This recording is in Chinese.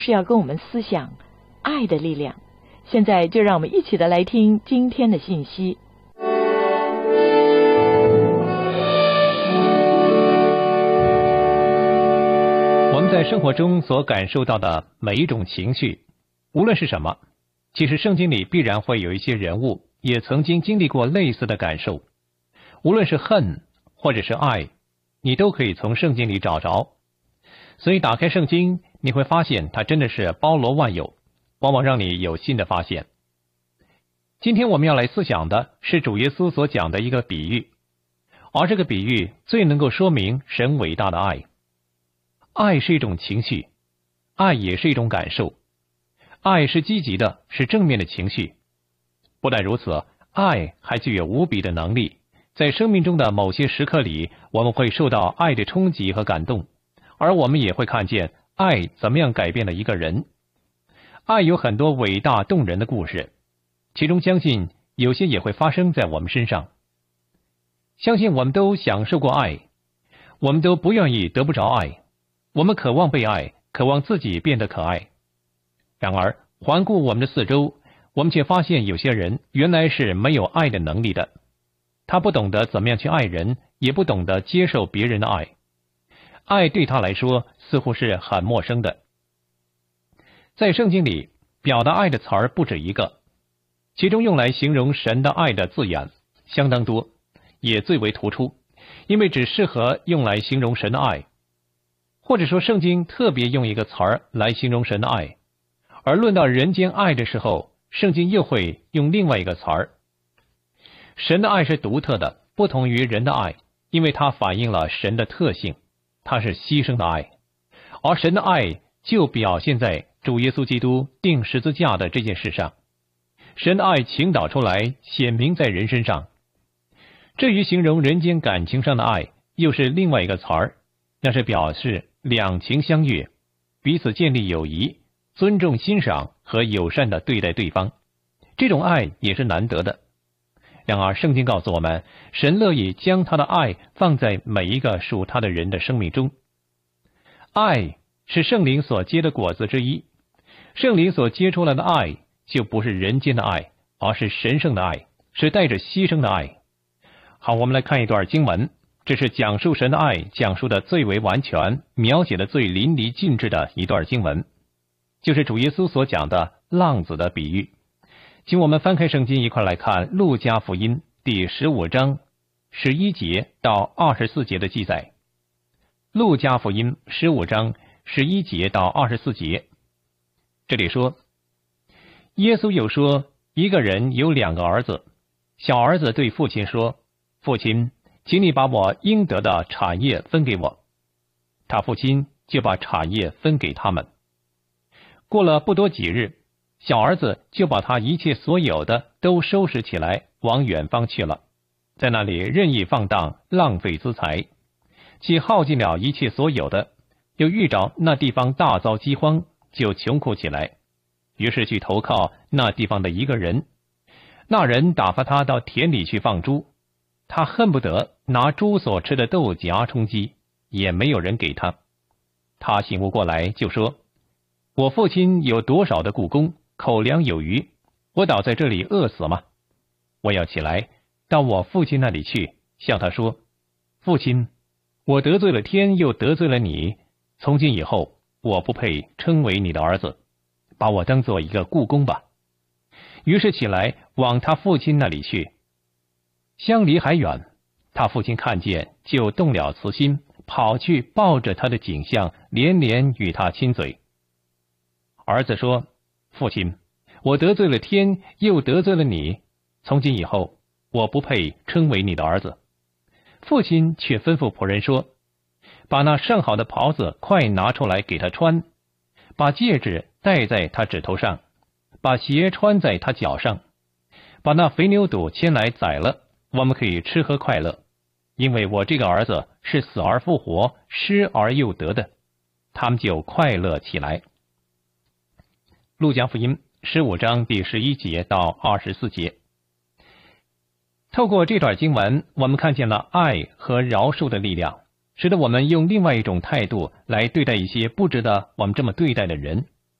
是要跟我们思想爱的力量。现在就让我们一起的来听今天的信息。 我们在生活中所感受到的每一种情绪，无论是什么，其实圣经里必然会有一些人物也曾经经历过类似的感受。无论是恨或者是爱，你都可以从圣经里找着。所以打开圣经，你会发现它真的是包罗万有，往往让你有新的发现。今天我们要来思想的是主耶稣所讲的一个比喻，而这个比喻最能够说明神伟大的爱。爱是一种情绪，爱也是一种感受。爱是积极的，是正面的情绪。不但如此，爱还具有无比的能力。在生命中的某些时刻里，我们会受到爱的冲击和感动，而我们也会看见爱怎么样改变了一个人。爱有很多伟大动人的故事，其中相信有些也会发生在我们身上。相信我们都享受过爱，我们都不愿意得不着爱，我们渴望被爱，渴望自己变得可爱。然而环顾我们的四周，我们却发现有些人原来是没有爱的能力的。他不懂得怎么样去爱人，也不懂得接受别人的爱。爱对他来说似乎是很陌生的。在圣经里，表达爱的词儿不止一个，其中用来形容神的爱的字眼相当多，也最为突出，因为只适合用来形容神的爱。或者说圣经特别用一个词儿来形容神的爱，而论到人间爱的时候，圣经又会用另外一个词儿。神的爱是独特的，不同于人的爱，因为它反映了神的特性，它是牺牲的爱。而神的爱就表现在主耶稣基督钉十字架的这件事上。神的爱倾倒出来，显明在人身上。至于形容人间感情上的爱，又是另外一个词儿，那是表示两情相悦，彼此建立友谊，尊重欣赏和友善地对待对方。这种爱也是难得的。然而圣经告诉我们，神乐意将他的爱放在每一个属他的人的生命中。爱是圣灵所结的果子之一，圣灵所结出来的爱就不是人间的爱，而是神圣的爱，是带着牺牲的爱。好，我们来看一段经文，这是讲述神的爱讲述的最为完全，描写的最淋漓尽致的一段经文，就是主耶稣所讲的浪子的比喻。请我们翻开圣经一块来看路加福音第15章11节到24节的记载。路加福音15章11节到24节，这里说，耶稣又说，一个人有2个儿子，小儿子对父亲说，父亲，请你把我应得的产业分给我。他父亲就把产业分给他们。过了不多几日，小儿子就把他一切所有的都收拾起来，往远方去了，在那里任意放荡，浪费资财，既耗尽了一切所有的，又遇着那地方大遭饥荒，就穷苦起来，于是去投靠那地方的一个人。那人打发他到田里去放猪，他恨不得拿猪所吃的豆荚充饥，也没有人给他。他醒悟过来，就说，我父亲有多少的雇工，口粮有余，我倒在这里饿死吗？我要起来到我父亲那里去，向他说，父亲，我得罪了天，又得罪了你，从今以后我不配称为你的儿子，把我当做一个雇工吧。于是起来往他父亲那里去。相离还远，他父亲看见，就动了慈心，跑去抱着他的颈项，连连与他亲嘴。儿子说，父亲，我得罪了天，又得罪了你，从今以后我不配称为你的儿子。父亲却吩咐仆人说，把那上好的袍子快拿出来给他穿，把戒指戴在他指头上，把鞋穿在他脚上，把那肥牛肚牵来宰了，我们可以吃喝快乐，因为我这个儿子是死而复活，失而又得的。他们就快乐起来。路加福音15章第11节到24节。透过这段经文，我们看见了爱和饶恕的力量，使得我们用另外一种态度来对待一些不值得我们这么对待的人。